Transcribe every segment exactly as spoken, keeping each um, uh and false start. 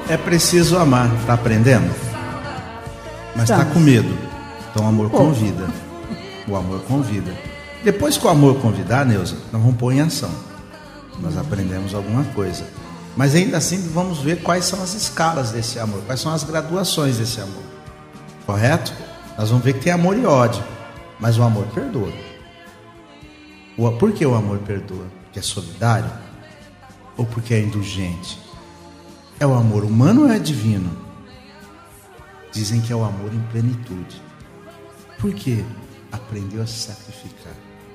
É preciso amar, tá aprendendo? Mas tá com medo. Então o amor convida. O amor convida. Depois que o amor convidar, Neuza, nós vamos pôr em ação. Nós aprendemos alguma coisa. Mas ainda assim vamos ver quais são as escalas desse amor, quais são as graduações desse amor. Correto? Nós vamos ver que tem amor e ódio. Mas o amor perdoa. O, por que o amor perdoa? Porque é solidário? Ou porque é indulgente? É o amor humano ou é divino? Dizem que é o amor em plenitude. Por quê? Aprendeu a se sacrificar.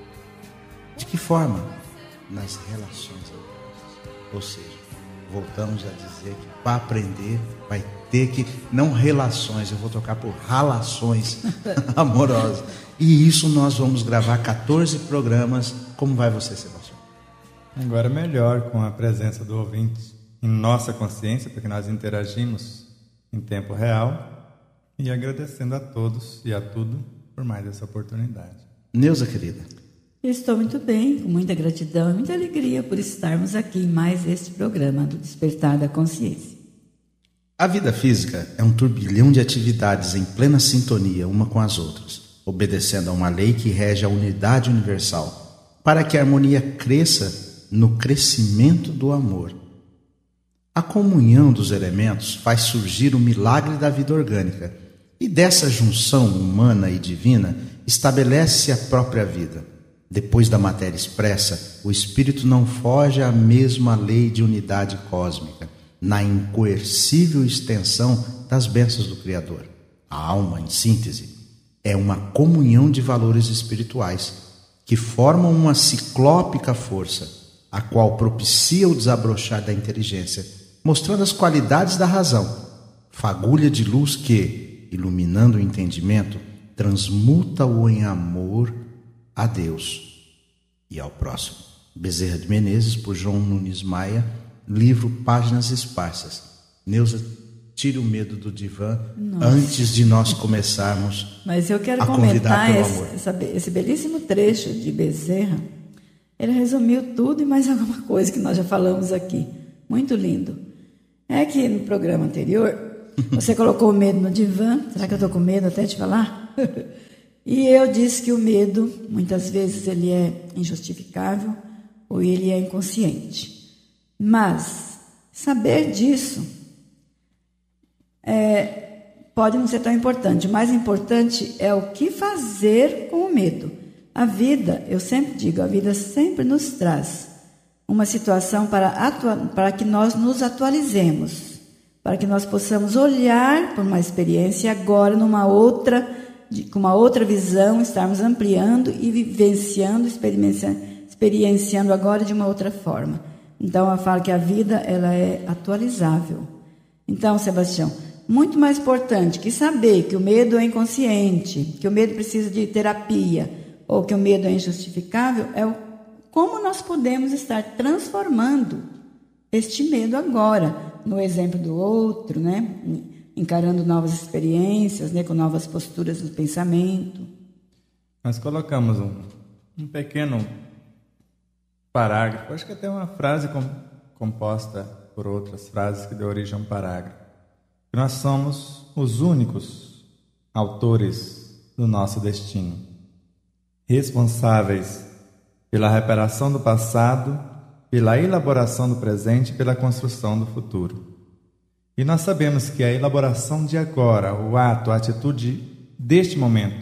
De que forma? Nas relações amorosas. Ou seja, voltamos a dizer que para aprender vai ter que, não relações, eu vou trocar por relações amorosas. E isso nós vamos gravar quatorze programas. Como vai você, Sebastião? Agora melhor com a presença do ouvinte em nossa consciência, porque nós interagimos em tempo real, e agradecendo a todos e a tudo por mais essa oportunidade. Neuza, querida. Estou muito bem, com muita gratidão e muita alegria por estarmos aqui em mais este programa do Despertar da Consciência. A vida física é um turbilhão de atividades em plena sintonia uma com as outras, obedecendo a uma lei que rege a unidade universal, para que a harmonia cresça no crescimento do amor. A comunhão dos elementos faz surgir o milagre da vida orgânica, e dessa junção humana e divina estabelece-se a própria vida. Depois da matéria expressa, o espírito não foge à mesma lei de unidade cósmica, na incoercível extensão das bênçãos do Criador. A alma, em síntese, é uma comunhão de valores espirituais que formam uma ciclópica força, a qual propicia o desabrochar da inteligência, mostrando as qualidades da razão, fagulha de luz que, iluminando o entendimento, transmuta-o em amor a Deus e ao próximo. Bezerra de Menezes, por João Nunes Maia, livro Páginas Esparsas. Neuza, tire o medo do divã. Nossa. Antes de nós começarmos. Mas eu quero a comentar esse, essa, esse belíssimo trecho de Bezerra. Ele resumiu tudo e mais alguma coisa que nós já falamos aqui. Muito lindo. É que no programa anterior você colocou o medo no divã. Será que eu estou com medo até de falar? E eu disse que o medo, muitas vezes, ele é injustificável ou ele é inconsciente. Mas saber disso é, pode não ser tão importante. O mais importante é o que fazer com o medo. A vida, eu sempre digo, a vida sempre nos traz uma situação para, atua- para que nós nos atualizemos, para que nós possamos olhar por uma experiência agora numa outra, de, com uma outra visão, estarmos ampliando e vivenciando, experienciando, experienciando agora de uma outra forma. Então, eu falo que a vida ela é atualizável. Então, Sebastião, muito mais importante que saber que o medo é inconsciente, que o medo precisa de terapia, ou que o medo é injustificável, é o, como nós podemos estar transformando este medo agora, no exemplo do outro, né? Encarando novas experiências, né? Com novas posturas do pensamento. Nós colocamos um, um pequeno parágrafo, acho que até uma frase com, composta por outras frases que deu origem a um parágrafo. Nós somos os únicos autores do nosso destino, responsáveis pela reparação do passado, pela elaboração do presente e pela construção do futuro. E nós sabemos que a elaboração de agora, o ato, a atitude deste momento,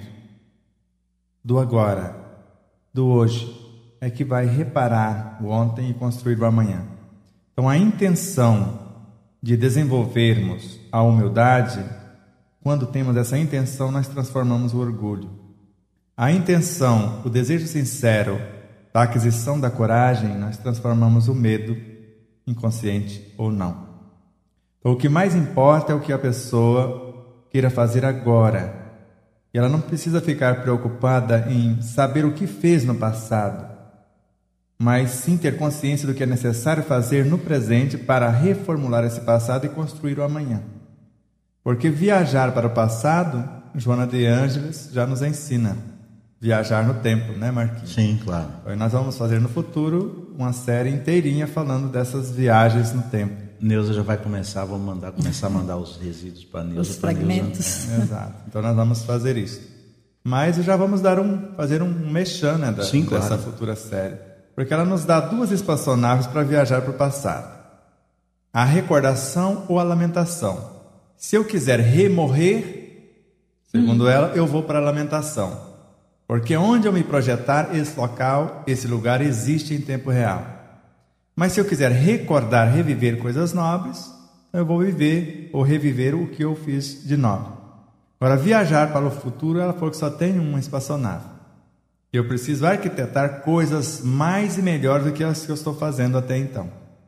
do agora, do hoje, é que vai reparar o ontem e construir o amanhã. Então, a intenção de desenvolvermos a humildade, quando temos essa intenção, nós transformamos o orgulho. A intenção, o desejo sincero da aquisição da coragem, nós transformamos o medo, inconsciente ou não. Então, o que mais importa é o que a pessoa queira fazer agora. E ela não precisa ficar preocupada em saber o que fez no passado, mas sim ter consciência do que é necessário fazer no presente para reformular esse passado e construir o amanhã. Porque viajar para o passado, Joana de Ângeles já nos ensina. Viajar no tempo, né, Marquinhos? Sim, claro. E nós vamos fazer no futuro uma série inteirinha falando dessas viagens no tempo. Neuza já vai começar, vamos mandar, começar a mandar os resíduos para a Neuza. Os fragmentos. É, exato. Então nós vamos fazer isso. Mas já vamos dar um, fazer um mexão, né, da, Sim, dessa claro. futura série. Porque ela nos dá duas espaçonaves para viajar para o passado. A recordação ou a lamentação. Se eu quiser remorrer, segundo hum. ela, eu vou para a lamentação. Porque onde eu me projetar, esse local, esse lugar existe em tempo real. Mas se eu quiser recordar, reviver coisas nobres, eu vou viver ou reviver o que eu fiz de nobre. Agora, viajar para o futuro, ela falou que só tem uma espaçonave. Eu preciso arquitetar coisas mais e melhores do que as que eu estou fazendo até então.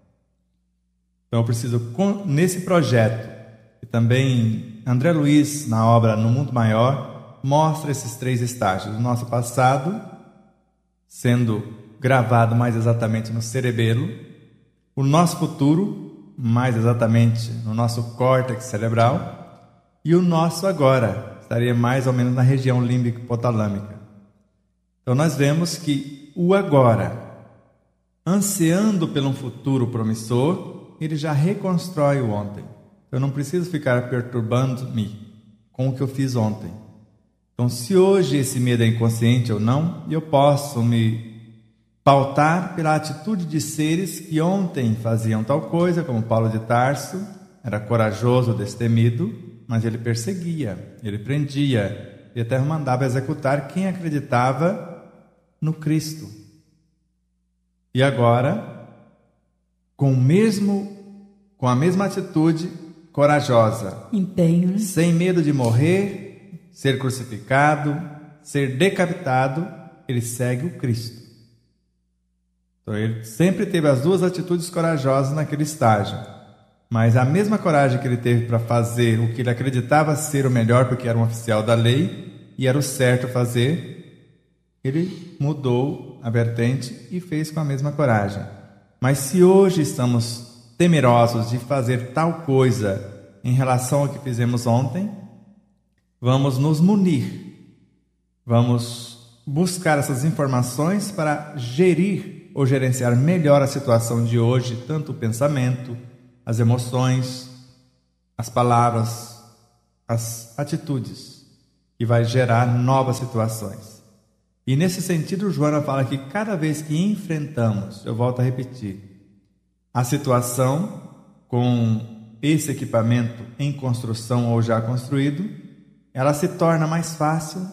Então, eu preciso, nesse projeto, e também André Luiz, na obra No Mundo Maior, mostra esses três estágios. O nosso passado, sendo gravado mais exatamente no cerebelo, o nosso futuro, mais exatamente no nosso córtex cerebral, e o nosso agora, estaria mais ou menos na região límbico-hipotalâmica. Então nós vemos que o agora, ansiando pelo um futuro promissor, ele já reconstrói o ontem. Eu não preciso ficar perturbando-me com o que eu fiz ontem. Então, se hoje esse medo é inconsciente ou não, eu posso me pautar pela atitude de seres que ontem faziam tal coisa, como Paulo de Tarso, era corajoso, destemido, mas ele perseguia, ele prendia e até mandava executar quem acreditava no Cristo. E agora, com o mesmo, com a mesma atitude corajosa, empenho, né? Sem medo de morrer, ser crucificado, ser decapitado, ele segue o Cristo. Então ele sempre teve as duas atitudes corajosas naquele estágio, mas a mesma coragem que ele teve para fazer o que ele acreditava ser o melhor, porque era um oficial da lei e era o certo a fazer, ele mudou a vertente e fez com a mesma coragem. Mas se hoje estamos temerosos de fazer tal coisa em relação ao que fizemos ontem, vamos nos munir, vamos buscar essas informações para gerir ou gerenciar melhor a situação de hoje, tanto o pensamento, as emoções, as palavras, as atitudes, que vai gerar novas situações. E nesse sentido, Joana fala que cada vez que enfrentamos, eu volto a repetir, a situação com esse equipamento em construção ou já construído, ela se torna mais fácil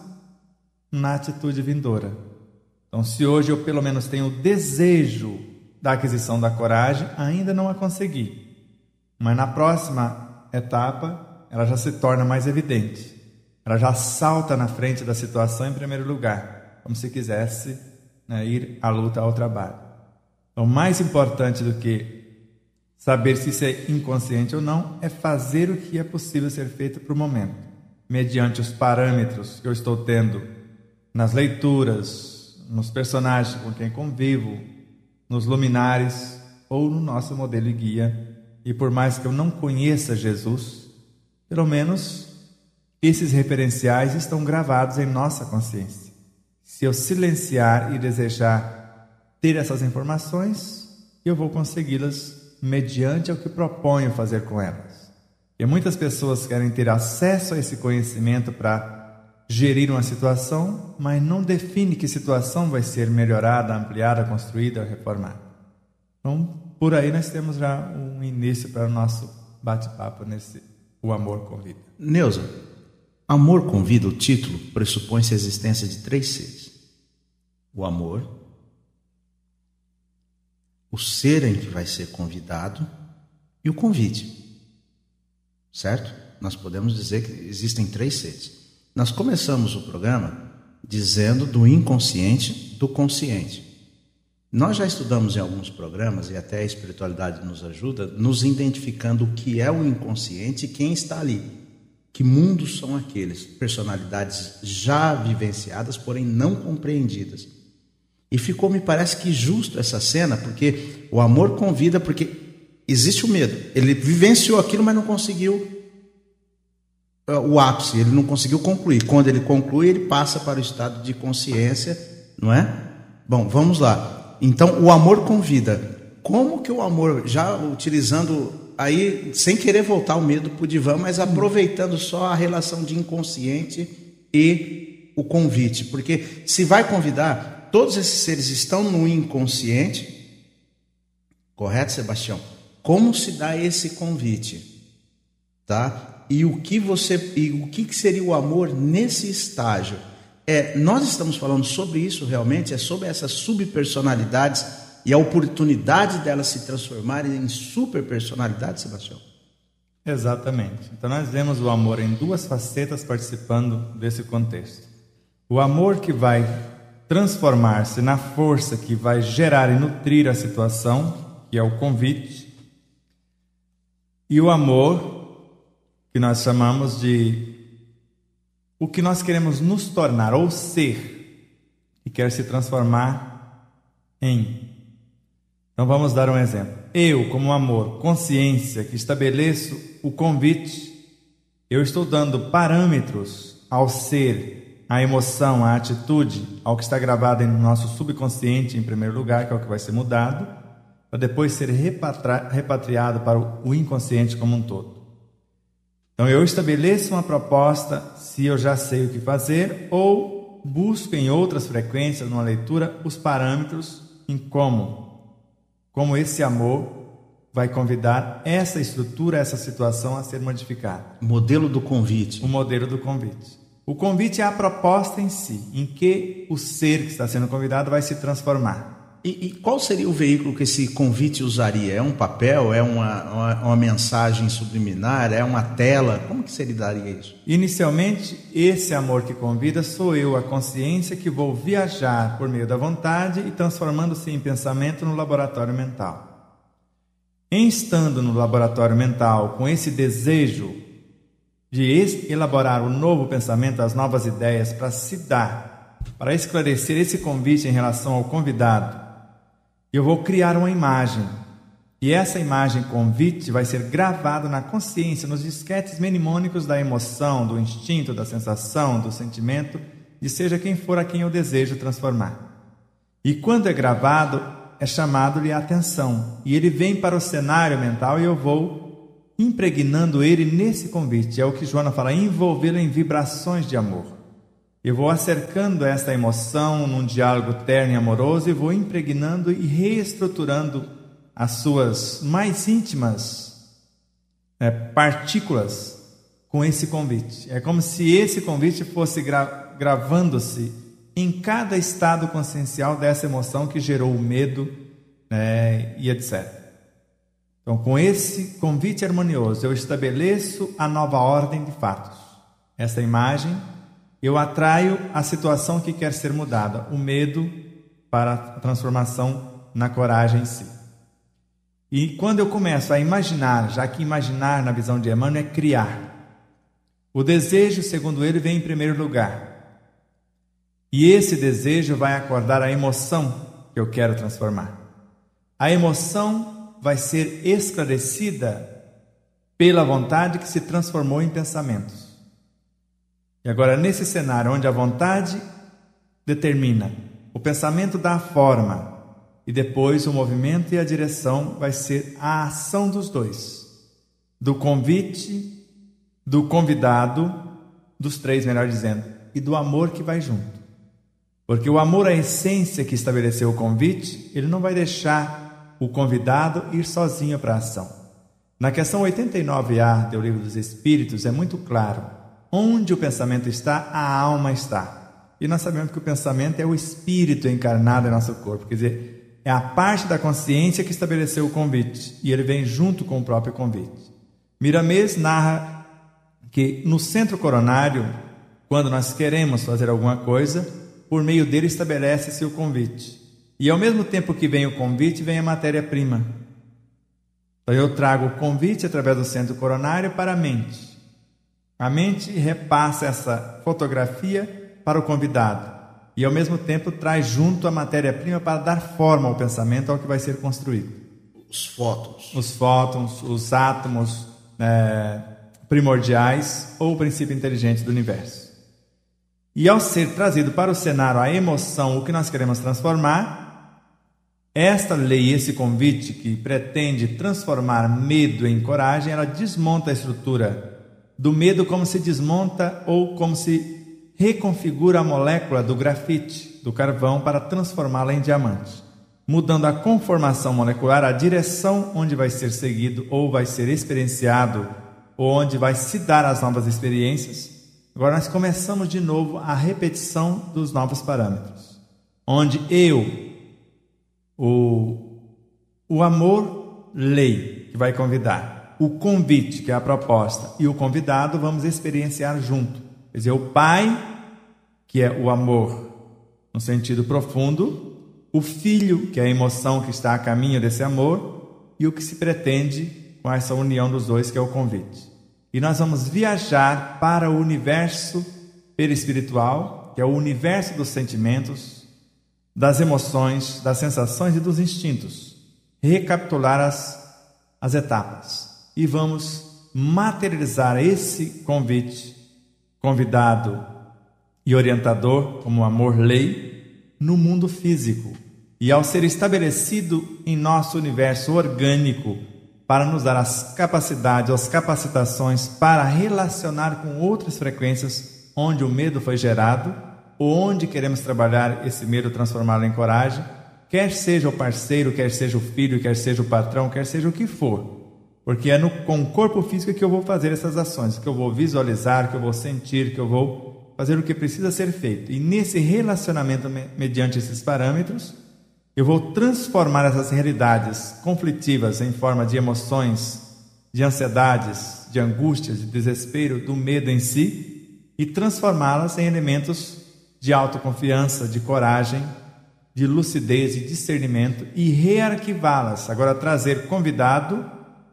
na atitude vindoura. Então, se hoje eu pelo menos tenho o desejo da aquisição da coragem, ainda não a consegui. Mas na próxima etapa, ela já se torna mais evidente. Ela já salta na frente da situação em primeiro lugar, como se quisesse, né, ir à luta, ao trabalho. Então, mais importante do que saber se isso é inconsciente ou não, é fazer o que é possível ser feito para o momento, mediante os parâmetros que eu estou tendo nas leituras, nos personagens com quem convivo, nos luminares ou no nosso modelo e guia. E por mais que eu não conheça Jesus, pelo menos esses referenciais estão gravados em nossa consciência. Se eu silenciar e desejar ter essas informações, eu vou consegui-las mediante o que proponho fazer com elas. E muitas pessoas querem ter acesso a esse conhecimento para gerir uma situação, mas não define que situação vai ser melhorada, ampliada, construída, reformada. Então, por aí nós temos já um início para o nosso bate-papo nesse O Amor Convida. Neuza, Amor Convida, o título, pressupõe-se a existência de três seres. O amor, o ser em que vai ser convidado e o convite. Certo? Nós podemos dizer que existem três seres. Nós começamos o programa dizendo do inconsciente, do consciente. Nós já estudamos em alguns programas, e até a espiritualidade nos ajuda, nos identificando o que é o inconsciente e quem está ali. Que mundos são aqueles? Personalidades já vivenciadas, porém não compreendidas. E ficou, me parece que justo essa cena, porque o amor convida, porque existe o medo. Ele vivenciou aquilo, mas não conseguiu o ápice, ele não conseguiu concluir. Quando ele conclui, ele passa para o estado de consciência, não é? Bom, vamos lá. Então, o amor convida. Como que o amor, já utilizando aí, sem querer voltar o medo para o divã, mas aproveitando só a relação de inconsciente e o convite. Porque se vai convidar, todos esses seres estão no inconsciente, correto, Sebastião? Como se dá esse convite? Tá? E o que você, e o que seria o amor nesse estágio? É, nós estamos falando sobre isso realmente, é sobre essas subpersonalidades e a oportunidade delas se transformarem em superpersonalidades, Sebastião? Exatamente. Então nós vemos o amor em duas facetas participando desse contexto. O amor que vai transformar-se na força que vai gerar e nutrir a situação, que é o convite, e o amor que nós chamamos de o que nós queremos nos tornar ou ser, e quer se transformar em. Então vamos dar um exemplo. Eu, como amor, consciência, que estabeleço o convite, eu estou dando parâmetros ao ser, à emoção, à atitude, ao que está gravado no nosso subconsciente em primeiro lugar, que é o que vai ser mudado, para depois ser repatri- repatriado para o inconsciente como um todo. Então eu estabeleço uma proposta se eu já sei o que fazer, ou busco em outras frequências, numa leitura, os parâmetros em como como esse amor vai convidar essa estrutura, essa situação a ser modificada. Modelo do convite. O modelo do convite. O convite é a proposta em si, em que o ser que está sendo convidado vai se transformar. E, e qual seria o veículo que esse convite usaria? É um papel? É uma, uma, uma mensagem subliminar? É uma tela? Como que seria daria isso? Inicialmente, esse amor que convida sou eu, a consciência, que vou viajar por meio da vontade e transformando-se em pensamento no laboratório mental. Em estando no laboratório mental com esse desejo de elaborar o novo pensamento, as novas ideias, para se dar, para esclarecer esse convite em relação ao convidado, eu vou criar uma imagem, e essa imagem convite vai ser gravada na consciência, nos disquetes mnemônicos da emoção, do instinto, da sensação, do sentimento, de seja quem for a quem eu desejo transformar. E quando é gravado, é chamado-lhe a atenção, e ele vem para o cenário mental e eu vou impregnando ele nesse convite. É o que Joana fala, envolvê-lo em vibrações de amor. Eu vou acercando esta emoção num diálogo terno e amoroso e vou impregnando e reestruturando as suas mais íntimas é, partículas com esse convite. É como se esse convite fosse gra- gravando-se em cada estado consciencial dessa emoção que gerou o medo, né, e etcétera. Então, com esse convite harmonioso, eu estabeleço a nova ordem de fatos. Essa imagem, eu atraio a situação que quer ser mudada, o medo para a transformação na coragem em si. E quando eu começo a imaginar, já que imaginar na visão de Emmanuel é criar, o desejo, segundo ele, vem em primeiro lugar. E esse desejo vai acordar a emoção que eu quero transformar. A emoção vai ser esclarecida pela vontade que se transformou em pensamentos. E agora, nesse cenário onde a vontade determina, o pensamento dá a forma, e depois o movimento e a direção vai ser a ação dos dois, do convite, do convidado, dos três, melhor dizendo, e do amor que vai junto. Porque o amor, a essência que estabeleceu o convite, ele não vai deixar o convidado ir sozinho para a ação. Na questão oitenta e nove A do Livro dos Espíritos é muito claro. Onde o pensamento está, a alma está. E nós sabemos que o pensamento é o espírito encarnado em nosso corpo. Quer dizer, é a parte da consciência que estabeleceu o convite. E ele vem junto com o próprio convite. Miramês narra que no centro coronário, quando nós queremos fazer alguma coisa, por meio dele estabelece-se o convite. E ao mesmo tempo que vem o convite, vem a matéria-prima. Então eu trago o convite através do centro coronário para a mente. A mente repassa essa fotografia para o convidado e ao mesmo tempo traz junto a matéria-prima para dar forma ao pensamento, ao que vai ser construído. Os fótons. Os fótons, os átomos é, primordiais ou o princípio inteligente do universo. E ao ser trazido para o cenário a emoção, o que nós queremos transformar, esta lei, esse convite que pretende transformar medo em coragem, ela desmonta a estrutura do medo como se desmonta ou como se reconfigura a molécula do grafite, do carvão, para transformá-la em diamante, mudando a conformação molecular, a direção onde vai ser seguido ou vai ser experienciado, ou onde vai se dar as novas experiências. Agora nós começamos de novo a repetição dos novos parâmetros, onde eu, o, o amor, lei, que vai convidar, o convite, que é a proposta, e o convidado vamos experienciar junto. Quer dizer, o Pai, que é o amor no sentido profundo, o Filho, que é a emoção que está a caminho desse amor, e o que se pretende com essa união dos dois, que é o convite. E nós vamos viajar para o universo perispiritual, que é o universo dos sentimentos, das emoções, das sensações e dos instintos. Recapitular as, as etapas. E vamos materializar esse convite, convidado e orientador, como amor-lei, no mundo físico. E ao ser estabelecido em nosso universo orgânico, para nos dar as capacidades, as capacitações para relacionar com outras frequências onde o medo foi gerado, ou onde queremos trabalhar esse medo, transformá-lo em coragem, quer seja o parceiro, quer seja o filho, quer seja o patrão, quer seja o que for. Porque é no, com o corpo físico que eu vou fazer essas ações, que eu vou visualizar, que eu vou sentir, que eu vou fazer o que precisa ser feito. E nesse relacionamento, mediante esses parâmetros, eu vou transformar essas realidades conflitivas em forma de emoções, de ansiedades, de angústias, de desespero, do medo em si, e transformá-las em elementos de autoconfiança, de coragem, de lucidez e discernimento, e rearquivá-las. Agora trazer convidado,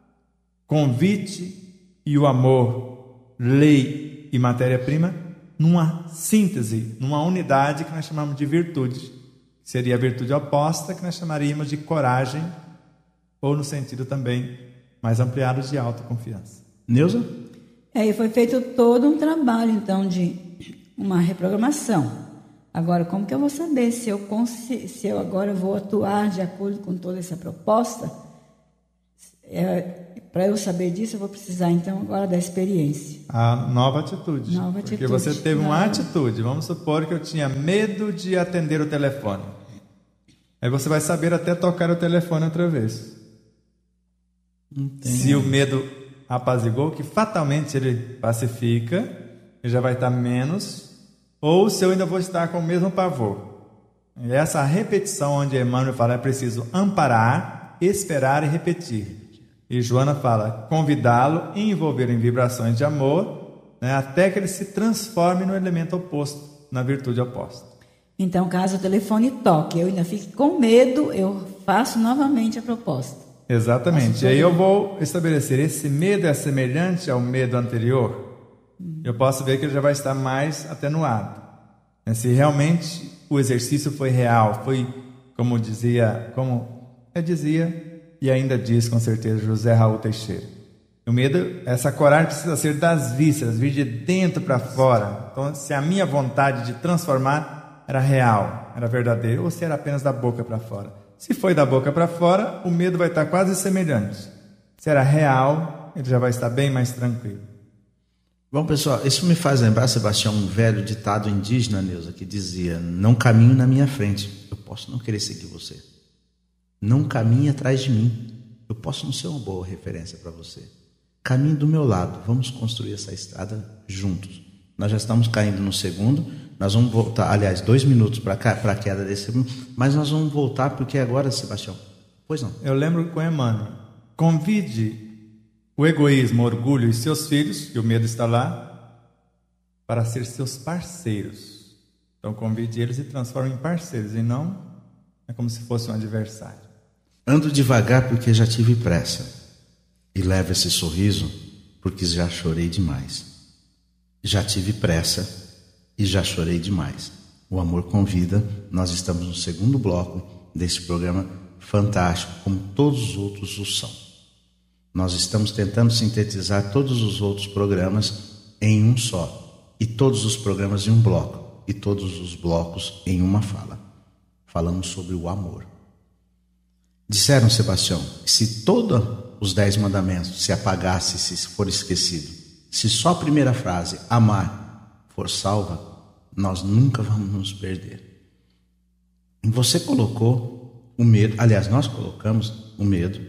convite e o amor, lei e matéria-prima, numa síntese, numa unidade que nós chamamos de virtude. Seria a virtude oposta, que nós chamaríamos de coragem, ou no sentido também mais ampliado de autoconfiança. Neuza? É, e foi feito todo um trabalho, então, de uma reprogramação. Agora, como que eu vou saber se eu, consi- se eu agora vou atuar de acordo com toda essa proposta? É, para eu saber disso, eu vou precisar, então, agora da experiência. A nova atitude. Nova Porque atitude. você teve uma Nova. atitude. Vamos supor que eu tinha medo de atender o telefone. Aí você vai saber até tocar o telefone outra vez. Entendi. Se o medo apazigou, que fatalmente ele pacifica, ele já vai estar menos, ou se eu ainda vou estar com o mesmo pavor. E essa repetição onde Emmanuel fala, é preciso amparar, esperar e repetir. E Joana fala, convidá-lo e envolver em vibrações de amor, né, até que ele se transforme no elemento oposto, na virtude oposta. Então, caso o telefone toque, eu ainda fique com medo, eu faço novamente a proposta. Exatamente. E aí eu vou estabelecer, esse medo é semelhante ao medo anterior? Hum. Eu posso ver que ele já vai estar mais atenuado. Se realmente o exercício foi real, foi, como dizia, como eu dizia e ainda diz com certeza José Raul Teixeira. O medo, essa coragem precisa ser das vísceras, vir de dentro para fora. Então, se a minha vontade de transformar era real, era verdadeiro, ou se era apenas da boca para fora. Se foi da boca para fora, o medo vai estar quase semelhante. Se era real, ele já vai estar bem mais tranquilo. Bom, pessoal, isso me faz lembrar, Sebastião, um velho ditado indígena, Neuza, que dizia, não caminho na minha frente, eu posso não querer seguir você. Não caminhe atrás de mim, eu posso não ser uma boa referência para você. Caminhe do meu lado, vamos construir essa estrada juntos. Nós já estamos caindo no segundo, nós vamos voltar, aliás, dois minutos para a queda desse, mas nós vamos voltar porque agora, Sebastião, pois não. Eu lembro com Emmanuel, convide o egoísmo, o orgulho e seus filhos, que o medo está lá, para ser seus parceiros. Então convide eles e transforme em parceiros, e não é como se fosse um adversário. Ando devagar porque já tive pressa, e levo esse sorriso porque já chorei demais. Já tive pressa e já chorei demais. O amor convida. Nós estamos no segundo bloco desse programa fantástico, como todos os outros o são. Nós estamos tentando sintetizar todos os outros programas em um só, e todos os programas em um bloco, e todos os blocos em uma fala. Falamos sobre o amor. Disseram, Sebastião, que se todos os dez mandamentos se apagassem, se for esquecido, se só a primeira frase, amar, for salva, nós nunca vamos nos perder. Você colocou o medo, aliás, nós colocamos o medo,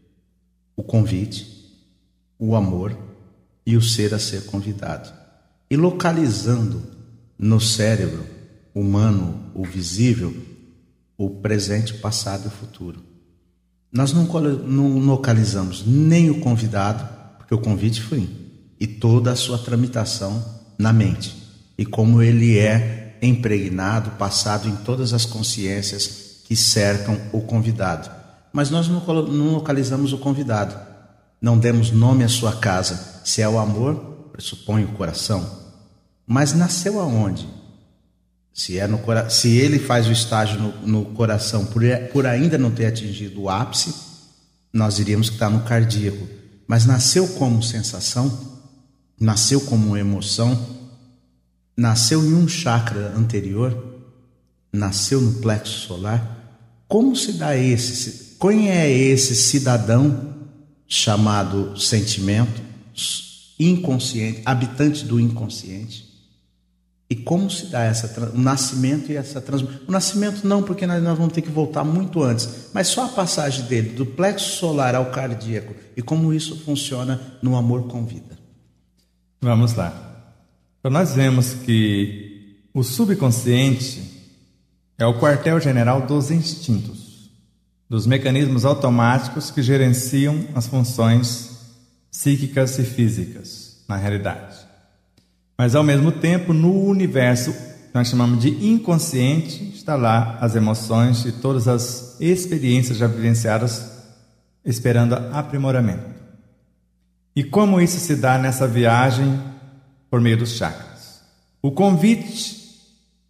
o convite, o amor e o ser a ser convidado. E localizando no cérebro humano, o visível, o presente, o passado e o futuro. Nós não, não localizamos nem o convidado, porque o convite foi, e toda a sua tramitação na mente, e como ele é impregnado, passado em todas as consciências que cercam o convidado. Mas nós não, não localizamos o convidado, não demos nome à sua casa. Se é o amor, pressupõe o coração. Mas nasceu aonde? Se, é no, se ele faz o estágio no, no coração por, por ainda não ter atingido o ápice, nós iríamos estar no cardíaco. Mas nasceu como sensação, nasceu como emoção, nasceu em um chakra anterior, nasceu no plexo solar. Como se dá esse? Quem é esse cidadão chamado sentimento, inconsciente, habitante do inconsciente? E como se dá essa, o nascimento e essa transmissão? O nascimento não, porque nós, nós vamos ter que voltar muito antes, mas só a passagem dele, do plexo solar ao cardíaco, e como isso funciona no amor com vida. Vamos lá. Então nós vemos que o subconsciente é o quartel-general dos instintos, dos mecanismos automáticos que gerenciam as funções psíquicas e físicas na realidade. Mas, ao mesmo tempo, no universo que nós chamamos de inconsciente, está lá as emoções e todas as experiências já vivenciadas, esperando aprimoramento. E como isso se dá nessa viagem por meio dos chakras? O convite,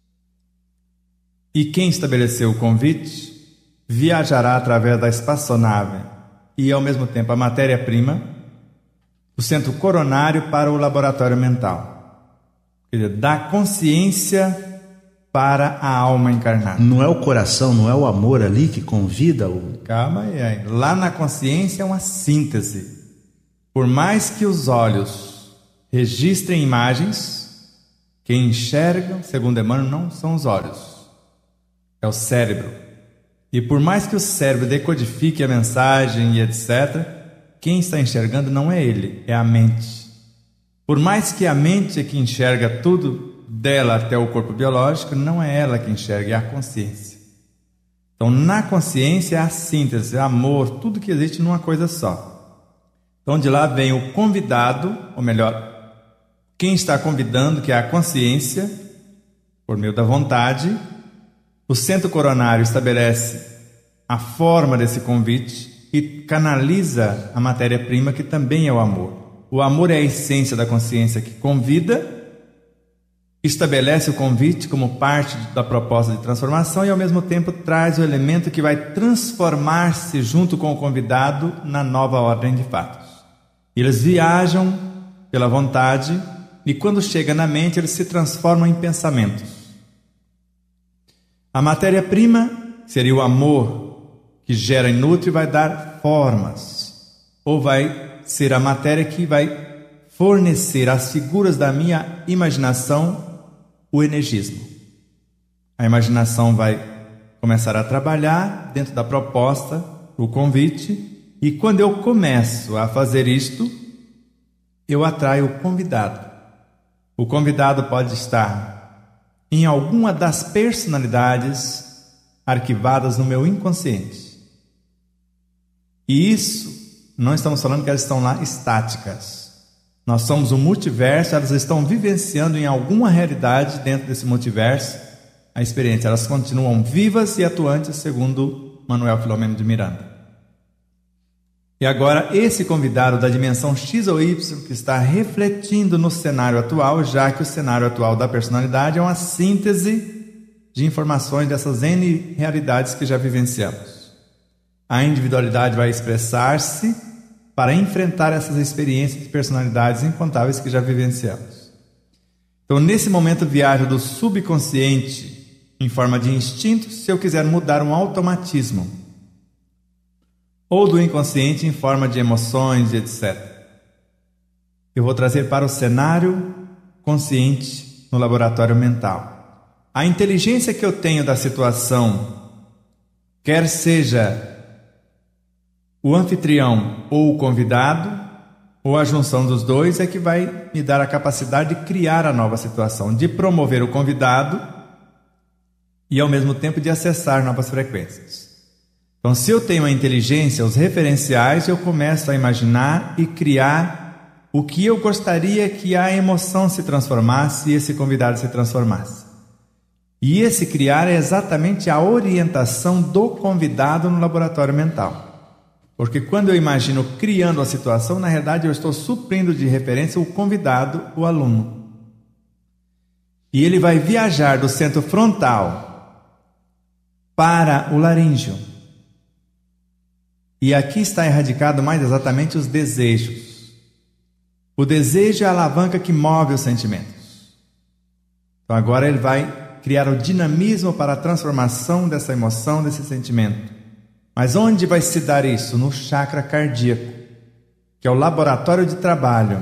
e quem estabeleceu o convite, viajará através da espaçonave e, ao mesmo tempo, a matéria-prima, do centro coronário para o laboratório mental. Quer dizer, da consciência para a alma encarnada. Não é o coração, não é o amor ali que convida o... Calma aí. Lá na consciência é uma síntese. Por mais que os olhos registrem imagens, quem enxerga, segundo Emmanuel, não são os olhos. É o cérebro. E por mais que o cérebro decodifique a mensagem e etcétera, quem está enxergando não é ele, é a mente. Por mais que a mente é que enxerga tudo, dela até o corpo biológico, não é ela que enxerga, é a consciência. Então, na consciência é a síntese, é amor, tudo que existe numa coisa só. Então, de lá vem o convidado, ou melhor, quem está convidando, que é a consciência, por meio da vontade. O centro coronário estabelece a forma desse convite e canaliza a matéria-prima, que também é o amor. O amor é a essência da consciência que convida, estabelece o convite como parte da proposta de transformação e, ao mesmo tempo, traz o elemento que vai transformar-se junto com o convidado na nova ordem de fatos. Eles viajam pela vontade e, quando chega na mente, eles se transformam em pensamentos. A matéria-prima seria o amor que gera e nutre, vai dar formas, ou vai ser a matéria que vai fornecer às figuras da minha imaginação o energismo. A imaginação vai começar a trabalhar dentro da proposta, o convite, e quando eu começo a fazer isto, eu atraio o convidado. O convidado pode estar em alguma das personalidades arquivadas no meu inconsciente. E isso, não estamos falando que elas estão lá estáticas. Nós somos um multiverso, elas estão vivenciando em alguma realidade dentro desse multiverso a experiência. Elas continuam vivas e atuantes, segundo Manuel Filomeno de Miranda. E agora, esse convidado da dimensão X ou Y, que está refletindo no cenário atual, já que o cenário atual da personalidade é uma síntese de informações dessas N realidades que já vivenciamos. A individualidade vai expressar-se para enfrentar essas experiências de personalidades incontáveis que já vivenciamos. Então, nesse momento, viaja do subconsciente em forma de instinto, se eu quiser mudar um automatismo. ou do inconsciente em forma de emoções, etcétera. Eu vou trazer para o cenário consciente no laboratório mental. A inteligência que eu tenho da situação, quer seja o anfitrião ou o convidado, ou a junção dos dois, é que vai me dar a capacidade de criar a nova situação, de promover o convidado e ao mesmo tempo de acessar novas frequências. Então, se eu tenho a inteligência, os referenciais, eu começo a imaginar e criar o que eu gostaria que a emoção se transformasse e esse convidado se transformasse. E esse criar é exatamente a orientação do convidado no laboratório mental. Porque quando eu imagino criando a situação, na realidade eu estou suprindo de referência o convidado, o aluno. E ele vai viajar do centro frontal para o laríngeo. E aqui está erradicado mais exatamente os desejos. O desejo é a alavanca que move os sentimentos. Então agora ele vai criar o dinamismo para a transformação dessa emoção, desse sentimento. Mas onde vai se dar isso? No chakra cardíaco, que é o laboratório de trabalho,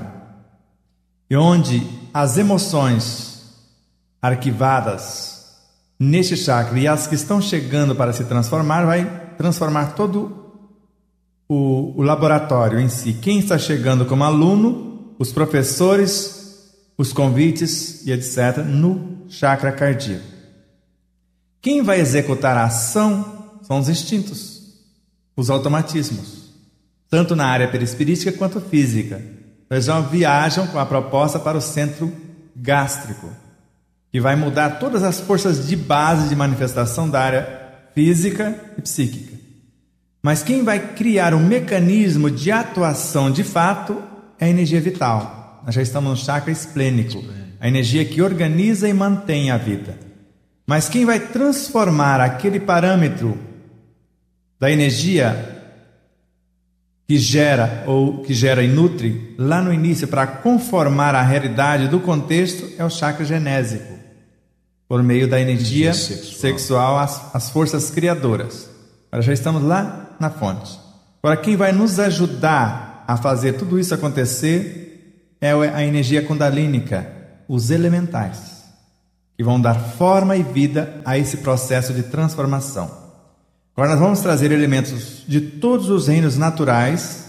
e onde as emoções arquivadas neste chakra e as que estão chegando para se transformar, vai transformar todo o, o laboratório em si. Quem está chegando como aluno, os professores, os convites e etcétera, no chakra cardíaco. Quem vai executar a ação são os instintos, os automatismos, tanto na área perispirítica quanto física. Eles já viajam com a proposta para o centro gástrico, que vai mudar todas as forças de base de manifestação da área física e psíquica. Mas quem vai criar um mecanismo de atuação de fato é a energia vital. Nós já estamos no chakra esplênico, a energia que organiza e mantém a vida. Mas quem vai transformar aquele parâmetro da energia que gera ou que gera e nutre lá no início para conformar a realidade do contexto é o chakra genésico, por meio da energia, energia sexual, sexual as, as forças criadoras. Agora já estamos lá na fonte. Agora quem vai nos ajudar a fazer tudo isso acontecer é a energia kundalínica, os elementais, que vão dar forma e vida a esse processo de transformação. Agora nós vamos trazer elementos de todos os reinos naturais,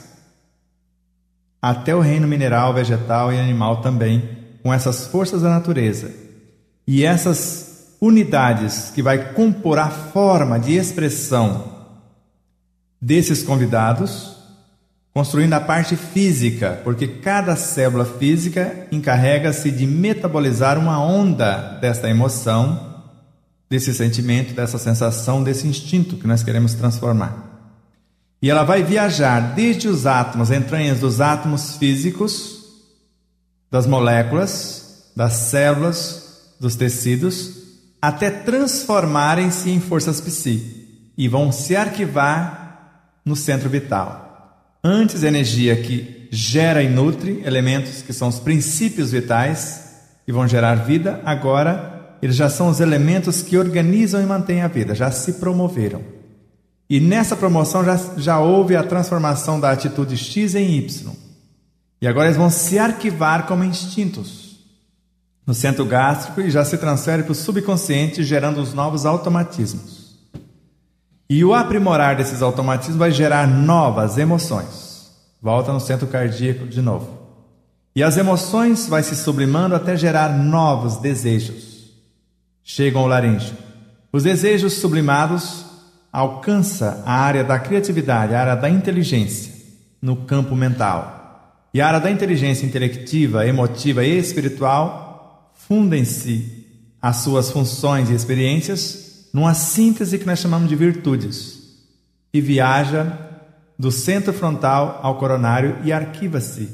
até o reino mineral, vegetal e animal também, com essas forças da natureza. E essas unidades que vai compor a forma de expressão desses convidados, construindo a parte física, porque cada célula física encarrega-se de metabolizar uma onda desta emoção, desse sentimento, dessa sensação, desse instinto que nós queremos transformar. E ela vai viajar desde os átomos, entranhas dos átomos físicos, das moléculas, das células, dos tecidos, até transformarem-se em forças psi e vão se arquivar no centro vital. Antes, a energia que gera e nutre elementos que são os princípios vitais que vão gerar vida, agora eles já são os elementos que organizam e mantêm a vida, já se promoveram. E nessa promoção já, já houve a transformação da atitude X em Y. E agora eles vão se arquivar como instintos no centro gástrico e já se transfere para o subconsciente, gerando os novos automatismos. E o aprimorar desses automatismos vai gerar novas emoções. Volta no centro cardíaco de novo. E as emoções vai se sublimando até gerar novos desejos. Chegam ao laríngeo. Os desejos sublimados alcançam a área da criatividade, a área da inteligência, no campo mental. E a área da inteligência intelectiva, emotiva e espiritual fundem-se as suas funções e experiências numa síntese que nós chamamos de virtudes. E viaja do centro frontal ao coronário e arquiva-se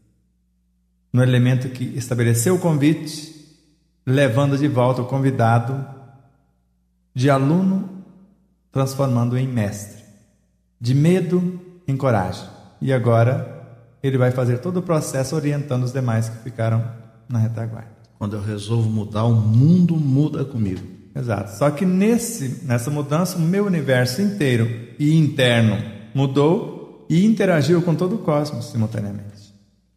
no elemento que estabeleceu o convite, levando de volta o convidado de aluno, transformando-o em mestre, de medo em coragem. E agora ele vai fazer todo o processo orientando os demais que ficaram na retaguarda. Quando eu resolvo mudar, o mundo muda comigo. Exato. Só que nesse, nessa mudança, o meu universo inteiro e interno mudou e interagiu com todo o cosmos simultaneamente.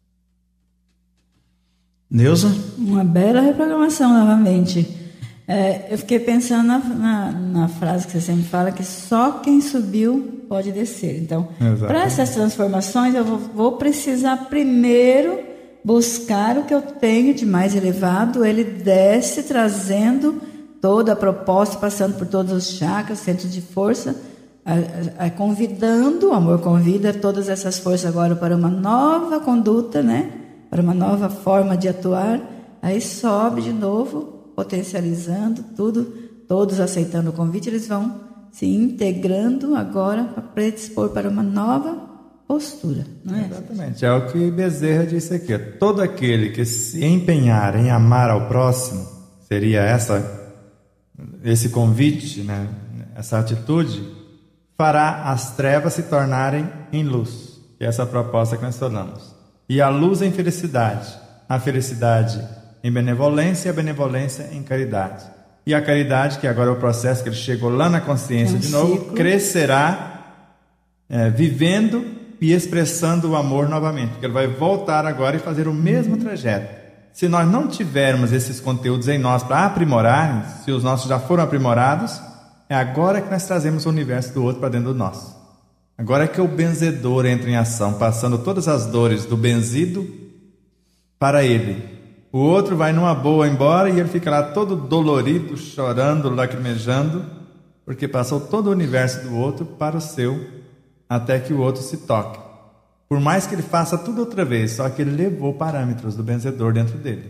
Neuza? Uma bela reprogramação novamente. É, eu fiquei pensando na, na, na frase que você sempre fala, que só quem subiu pode descer. Então, para essas transformações, eu vou, vou precisar primeiro buscar o que eu tenho de mais elevado. Ele desce trazendo toda a proposta, passando por todos os chakras, centros de força, a, a, a convidando, o amor convida todas essas forças agora para uma nova conduta, né? Para uma nova forma de atuar. Aí sobe de novo, potencializando tudo, todos aceitando o convite, eles vão se integrando agora para predispor para uma nova postura, não é? Exatamente, é o que Bezerra disse aqui. Todo aquele que se empenhar em amar ao próximo, seria essa, esse convite, né? Essa atitude, fará as trevas se tornarem em luz, que é essa proposta que nós falamos. E a luz em felicidade, a felicidade em benevolência e a benevolência em caridade. E a caridade, que agora é o processo que ele chegou lá na consciência é um de novo, ciclo. Crescerá é, vivendo e expressando o amor novamente, porque ele vai voltar agora e fazer o mesmo trajeto. Se nós não tivermos esses conteúdos em nós para aprimorar, se os nossos já foram aprimorados, é agora que nós trazemos o universo do outro para dentro do nosso. Agora é que o benzedor entra em ação, passando todas as dores do benzido para ele. O outro vai numa boa embora e ele fica lá todo dolorido, chorando, lacrimejando, porque passou todo o universo do outro para o seu, até que o outro se toque. Por mais que ele faça tudo outra vez, só que ele levou parâmetros do benzedor dentro dele.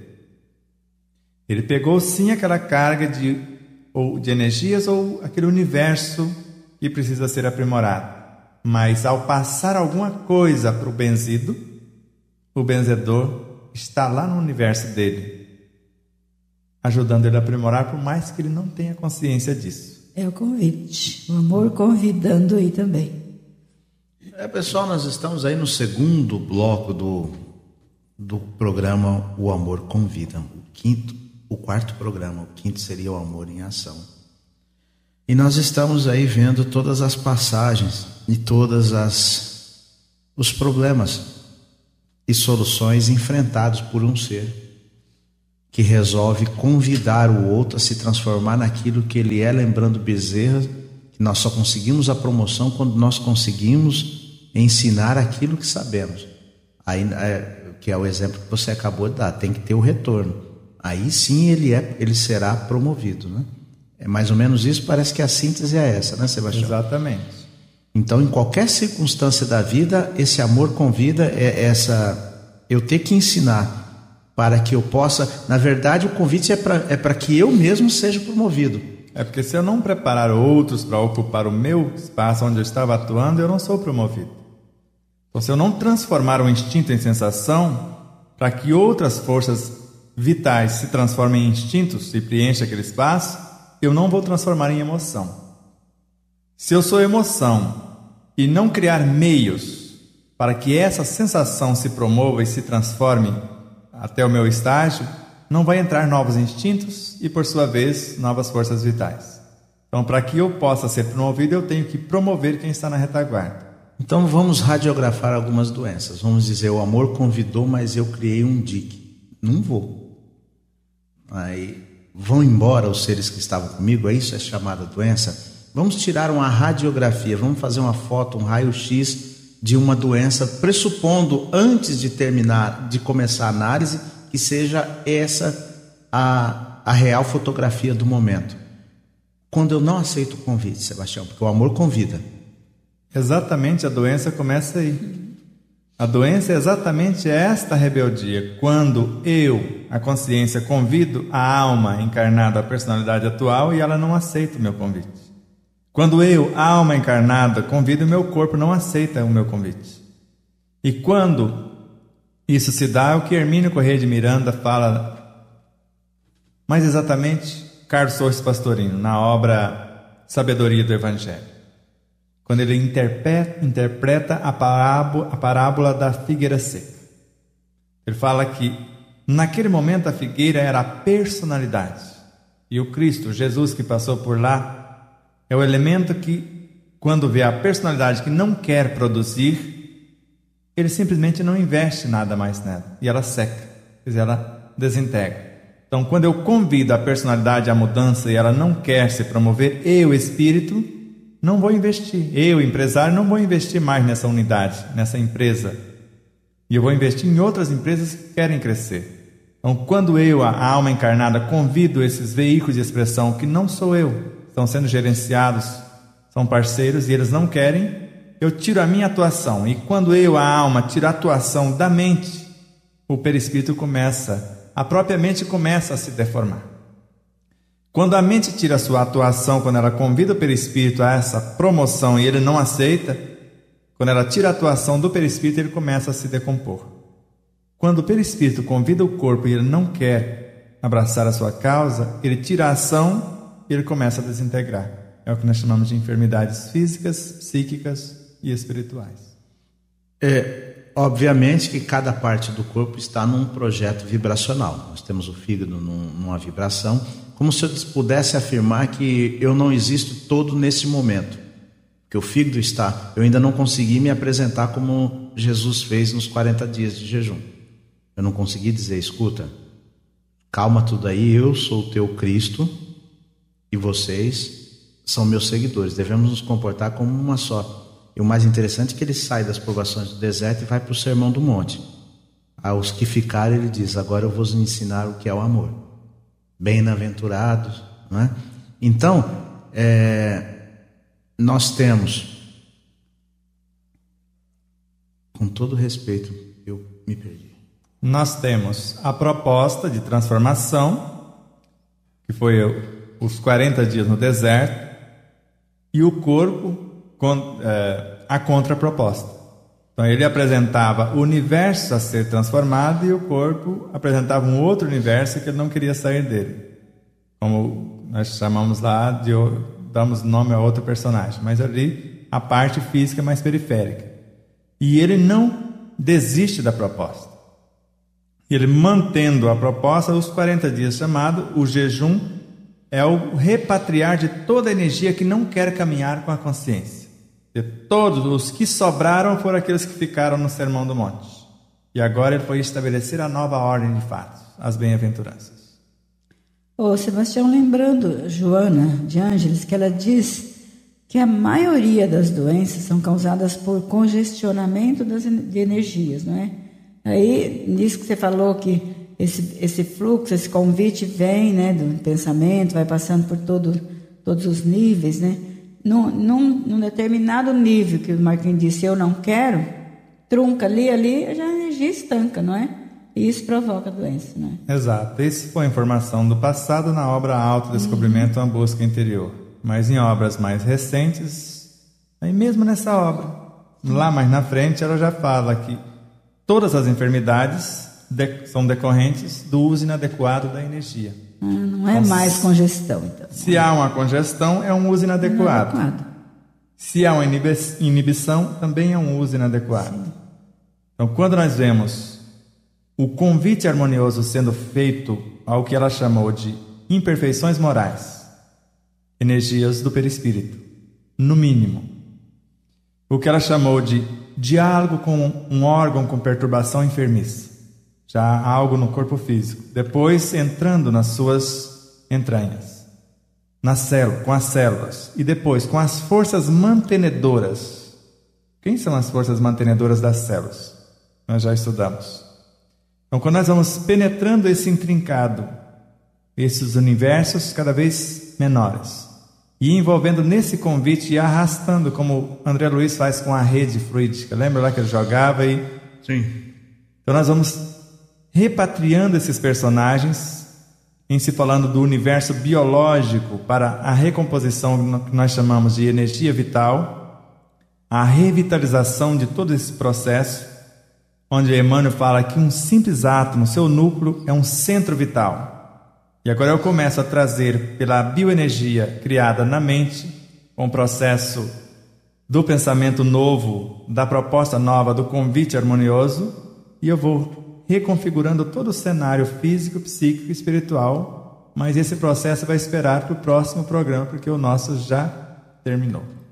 Ele pegou sim aquela carga de, ou de energias ou aquele universo que precisa ser aprimorado. Mas ao passar alguma coisa para o benzido, o benzedor está lá no universo dele, ajudando ele a aprimorar, por mais que ele não tenha consciência disso. É o convite, o amor convidando aí também. É, pessoal, nós estamos aí no segundo bloco do, do programa O Amor Convida, o quinto, o quarto programa, o quinto seria o Amor em Ação. E nós estamos aí vendo todas as passagens e todas as os problemas e soluções enfrentados por um ser que resolve convidar o outro a se transformar naquilo que ele é, lembrando Bezerra, que nós só conseguimos a promoção quando nós conseguimos ensinar aquilo que sabemos. Aí, é, que é o exemplo que você acabou de dar, tem que ter o retorno. Aí sim ele, é, ele será promovido, né? É mais ou menos isso, parece que a síntese é essa, né, Sebastião? Exatamente. Então, em qualquer circunstância da vida, esse amor convida é essa, eu ter que ensinar para que eu possa, na verdade o convite é para é para que eu mesmo seja promovido. É porque se eu não preparar outros para ocupar o meu espaço onde eu estava atuando, eu não sou promovido. Então, se eu não transformar o instinto em sensação, para que outras forças vitais se transformem em instintos e preenchem aquele espaço, eu não vou transformar em emoção. Se eu sou emoção e não criar meios para que essa sensação se promova e se transforme até o meu estágio, não vai entrar novos instintos e, por sua vez, novas forças vitais. Então, para que eu possa ser promovido, eu tenho que promover quem está na retaguarda. Então, vamos radiografar algumas doenças. Vamos dizer, o amor convidou, mas eu criei um dique. Não vou. Aí, vão embora os seres que estavam comigo, é isso, é chamada doença. Vamos tirar uma radiografia, vamos fazer uma foto, um raio-x de uma doença, pressupondo, antes de terminar, de começar a análise, que seja essa a, a real fotografia do momento. Quando eu não aceito o convite, Sebastião, porque o amor convida. Exatamente, a doença começa aí. A doença é exatamente esta rebeldia. Quando eu, a consciência, convido a alma encarnada, a personalidade atual, e ela não aceita o meu convite. Quando eu, a alma encarnada, convido, o meu corpo não aceita o meu convite. E quando isso se dá, é o que Hermínio Corrêa de Miranda fala, mais exatamente, Carlos Torres Pastorino, na obra Sabedoria do Evangelho. Quando ele interpreta, interpreta a, parábola, a parábola da figueira seca. Ele fala que, naquele momento, a figueira era a personalidade. E o Cristo, Jesus, que passou por lá, é o elemento que quando vê a personalidade que não quer produzir, ele simplesmente não investe nada mais nela. E ela seca, quer dizer, ela desintegra. Então, quando eu convido a personalidade à mudança e ela não quer se promover, eu, espírito, não vou investir. Eu, empresário, não vou investir mais nessa unidade, nessa empresa. E eu vou investir em outras empresas que querem crescer. Então, quando eu, a alma encarnada, convido esses veículos de expressão que não sou eu, estão sendo gerenciados, são parceiros e eles não querem, eu tiro a minha atuação. E quando eu, a alma, tiro a atuação da mente, o perispírito começa, a própria mente começa a se deformar. Quando a mente tira a sua atuação, quando ela convida o perispírito a essa promoção e ele não aceita, quando ela tira a atuação do perispírito, ele começa a se decompor. Quando o perispírito convida o corpo e ele não quer abraçar a sua causa, ele tira a ação e ele começa a desintegrar. É o que nós chamamos de enfermidades físicas, psíquicas e espirituais. É, obviamente que cada parte do corpo está num projeto vibracional. Nós temos o fígado num, numa vibração, como se eu pudesse afirmar que eu não existo todo nesse momento. Que o fígado está, eu ainda não consegui me apresentar como Jesus fez nos quarenta dias de jejum. Eu não consegui dizer, escuta, calma tudo aí, eu sou o teu Cristo e vocês são meus seguidores, devemos nos comportar como uma só. E o mais interessante é que ele sai das provações do deserto e vai para o Sermão do Monte. Aos que ficarem, ele diz, agora eu vos ensinar o que é o amor. Bem-aventurados, não é? Então, é, nós temos, com todo respeito, eu me perdi. Nós temos a proposta de transformação, que foi os quarenta dias no deserto, e o corpo, com, é, a contraproposta. Então ele apresentava o universo a ser transformado e o corpo apresentava um outro universo que ele não queria sair dele. Como nós chamamos lá, de, damos nome a outro personagem, mas ali a parte física mais periférica. E ele não desiste da proposta. Ele mantendo a proposta, os quarenta dias chamado, o jejum é o repatriar de toda a energia que não quer caminhar com a consciência. De todos os que sobraram foram aqueles que ficaram no Sermão do Monte. E agora ele foi estabelecer a nova ordem de fatos, as bem-aventuranças. Ô Sebastião, lembrando Joana de Ângeles, que ela diz que a maioria das doenças são causadas por congestionamento das, de energias, não é? Aí, nisso que você falou que esse, esse fluxo, esse convite vem, né, do pensamento, vai passando por todo, todos os níveis, né? Num, num, num determinado nível, que o Marquinhos disse, eu não quero, trunca ali, ali, já a energia estanca, não é? E isso provoca doença, não é? Exato. Isso foi informação do passado na obra Autodescobrimento, uhum. Uma busca interior. Mas em obras mais recentes, aí mesmo nessa obra, lá mais na frente, ela já fala que todas as enfermidades de, são decorrentes do uso inadequado da energia. Ah, não é então, mais congestão, então. Se há uma congestão, é um uso inadequado. inadequado. Se há uma inibição, também é um uso inadequado. Sim. Então, quando nós vemos o convite harmonioso sendo feito ao que ela chamou de imperfeições morais, energias do perispírito, no mínimo. O que ela chamou de diálogo com um órgão com perturbação enfermiça, já há algo no corpo físico. Depois entrando nas suas entranhas, na célula, com as células, e depois com as forças mantenedoras. Quem são as forças mantenedoras das células? Nós já estudamos. Então, quando nós vamos penetrando esse intrincado, esses universos cada vez menores, e envolvendo nesse convite e arrastando, como André Luiz faz com a rede fluídica. Lembra lá que ele jogava e... Sim. Então nós vamos repatriando esses personagens, em se falando do universo biológico para a recomposição que nós chamamos de energia vital, a revitalização de todo esse processo, onde Emmanuel fala que um simples átomo, seu núcleo, é um centro vital. E agora eu começo a trazer pela bioenergia criada na mente, com o processo do pensamento novo, da proposta nova, do convite harmonioso, e eu vou reconfigurando todo o cenário físico, psíquico e espiritual, mas esse processo vai esperar para o próximo programa, porque o nosso já terminou.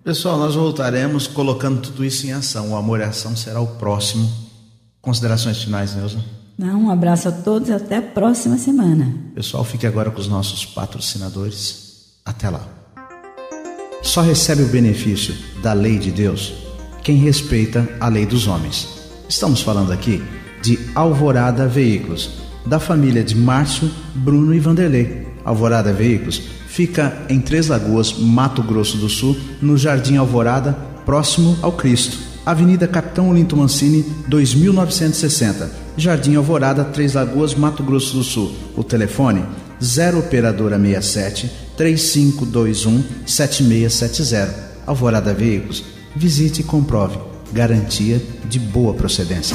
Pessoal, nós voltaremos colocando tudo isso em ação. O Amor e a Ação será o próximo. Considerações finais, Neuza? Não, um abraço a todos e até a próxima semana. Pessoal, fique agora com os nossos patrocinadores. Até lá. Só recebe o benefício da lei de Deus quem respeita a lei dos homens. Estamos falando aqui de Alvorada Veículos, da família de Márcio, Bruno e Vanderlei. Alvorada Veículos fica em Três Lagoas, Mato Grosso do Sul, no Jardim Alvorada, próximo ao Cristo. Avenida Capitão Olinto Mancini, dois mil novecentos e sessenta, Jardim Alvorada, Três Lagoas, Mato Grosso do Sul. O telefone zero operadora sessenta e sete, três cinco dois um, sete seis sete zero. Alvorada Veículos, visite e comprove. Garantia de boa procedência.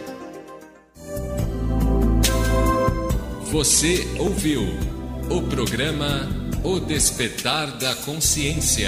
Você ouviu o programa O Despertar da Consciência.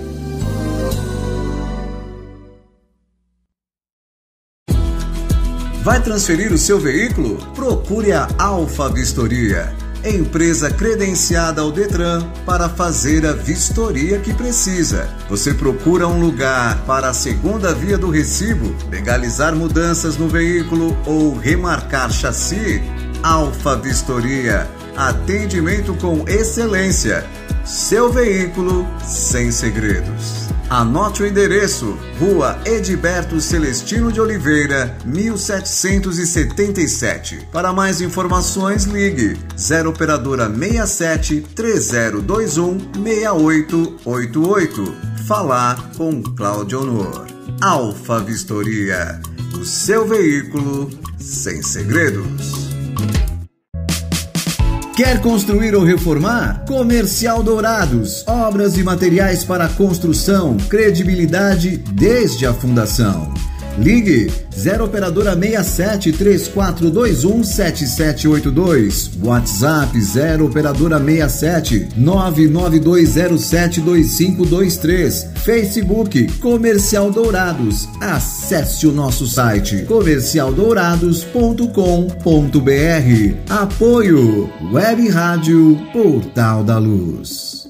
Vai transferir o seu veículo? Procure a Alfa Vistoria, empresa credenciada ao Detran para fazer a vistoria que precisa. Você procura um lugar para a segunda via do recibo, legalizar mudanças no veículo ou remarcar chassi? Alfa Vistoria, atendimento com excelência. Seu veículo sem segredos. Anote o endereço: Rua Edilberto Celestino de Oliveira, mil setecentos e setenta e sete. Para mais informações, ligue zero operadora sessenta e sete, três zero dois um, seis oito oito oito. Falar com Cláudio Honor. Alfa Vistoria, o seu veículo sem segredos. Quer construir ou reformar? Comercial Dourados. Obras e materiais para construção. Credibilidade desde a fundação. Ligue zero operadora sessenta e sete, três quatro dois um, sete sete oito dois. WhatsApp zero operadora sessenta e sete, nove nove dois zero sete dois cinco dois três. Facebook Comercial Dourados. Acesse o nosso site comercial dourados ponto com ponto br. Apoio Web Rádio Portal da Luz.